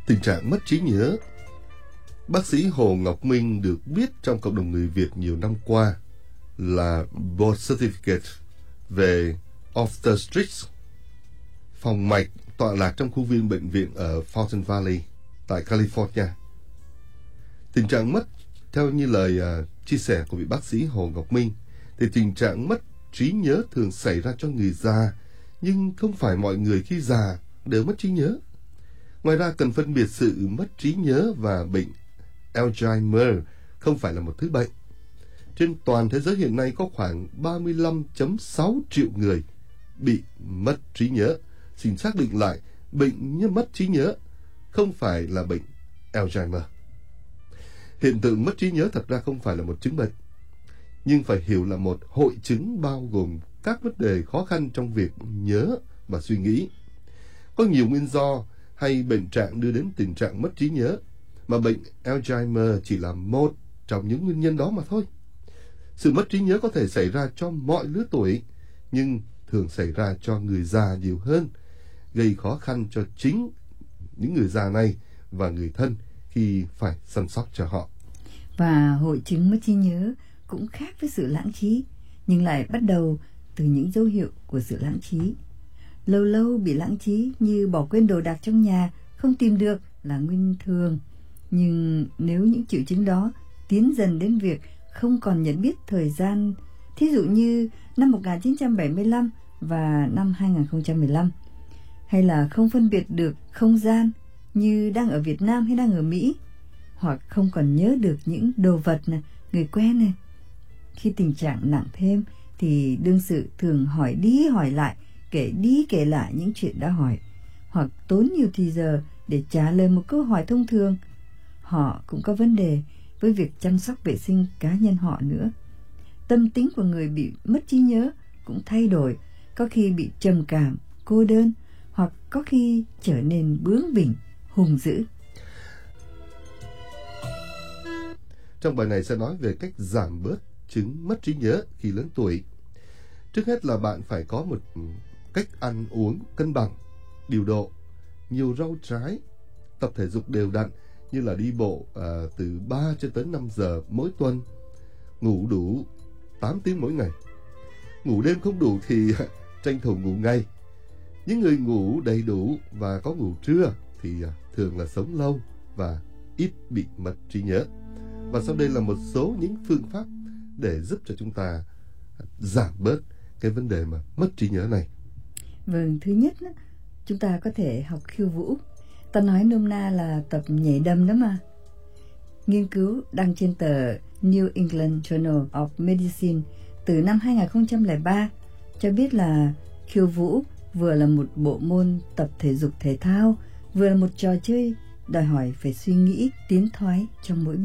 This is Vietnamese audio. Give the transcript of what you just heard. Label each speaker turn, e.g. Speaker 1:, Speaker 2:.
Speaker 1: Tình trạng mất trí nhớ. Bác sĩ Hồ Ngọc Minh được biết trong cộng đồng người Việt nhiều năm qua là Board Certificate về Obstetrics, phòng mạch tọa lạc trong khu viên bệnh viện ở Fountain Valley tại California. Tình trạng mất, theo như lời chia sẻ của vị bác sĩ Hồ Ngọc Minh, thì tình trạng mất trí nhớ thường xảy ra cho người già, nhưng không phải mọi người khi già đều mất trí nhớ. Ngoài ra cần phân biệt sự mất trí nhớ và bệnh Alzheimer không phải là một thứ bệnh. Trên toàn thế giới hiện nay có khoảng 35.6 triệu người bị mất trí nhớ. Xin xác định lại, bệnh mất trí nhớ không phải là bệnh Alzheimer. Hiện tượng mất trí nhớ thật ra không phải là một chứng bệnh, nhưng phải hiểu là một hội chứng bao gồm các vấn đề khó khăn trong việc nhớ và suy nghĩ. Có nhiều nguyên do hay bệnh trạng đưa đến tình trạng mất trí nhớ, mà bệnh Alzheimer chỉ là một trong những nguyên nhân đó mà thôi. Sự mất trí nhớ có thể xảy ra cho mọi lứa tuổi, nhưng thường xảy ra cho người già nhiều hơn, gây khó khăn cho chính những người già này và người thân khi phải chăm sóc cho họ.
Speaker 2: Và hội chứng mất trí nhớ cũng khác với sự lãng trí, nhưng lại bắt đầu từ những dấu hiệu của sự lãng trí. Lâu lâu bị lãng trí như bỏ quên đồ đạc trong nhà, không tìm được là nguyên thường. Nhưng nếu những triệu chứng đó tiến dần đến việc không còn nhận biết thời gian, thí dụ như năm 1975 và năm 2015, hay là không phân biệt được không gian như đang ở Việt Nam hay đang ở Mỹ, hoặc không còn nhớ được những đồ vật này, người quen này. Khi tình trạng nặng thêm thì đương sự thường hỏi đi hỏi lại, kể đi kể lại những chuyện đã hỏi, hoặc tốn nhiều thời giờ để trả lời một câu hỏi thông thường. Họ cũng có vấn đề với việc chăm sóc vệ sinh cá nhân họ nữa. Tâm tính của người bị mất trí nhớ cũng thay đổi, có khi bị trầm cảm, cô đơn, hoặc có khi trở nên bướng bỉnh, hung dữ.
Speaker 1: Trong bài này sẽ nói về cách giảm bớt chứng mất trí nhớ khi lớn tuổi. Trước hết là bạn phải có một cách ăn uống cân bằng, điều độ, nhiều rau trái, tập thể dục đều đặn như là đi bộ từ 3 cho tới 5 giờ mỗi tuần, ngủ đủ 8 tiếng mỗi ngày. Ngủ đêm không đủ thì tranh thủ ngủ ngay. Những người ngủ đầy đủ và có ngủ trưa thì thường là sống lâu và ít bị mất trí nhớ. Và sau đây là một số những phương pháp để giúp cho chúng ta giảm bớt cái vấn đề mà mất trí nhớ này.
Speaker 2: Vâng, thứ nhất chúng ta có thể học khiêu vũ. Ta nói nôm na là tập nhảy đầm đó mà. Nghiên cứu đăng trên tờ New England Journal of Medicine từ năm 2003 cho biết là khiêu vũ vừa là một bộ môn tập thể dục thể thao, vừa là một trò chơi đòi hỏi phải suy nghĩ tiến thoái trong mỗi